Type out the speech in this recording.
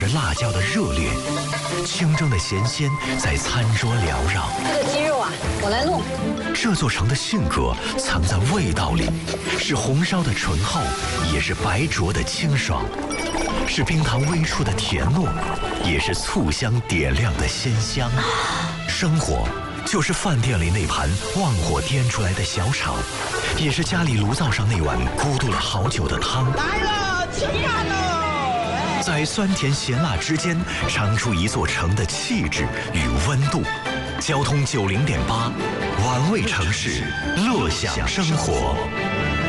辣椒的热烈，清蒸的咸鲜在餐桌缭绕。 这个鸡肉啊，我来弄。 这座城的性格藏在味道里，是红烧的醇厚，也是白灼的清爽，是冰糖微出的甜糯，也是醋香点亮的鲜香。生活就是饭店里那盘旺火颠出来的小炒，也是家里炉灶上那碗咕嘟了好久的汤。 来了，吃饭喽！ 在酸甜咸辣之间，尝出一座城的气质与温度。交通90.8，玩味城市，乐享生活。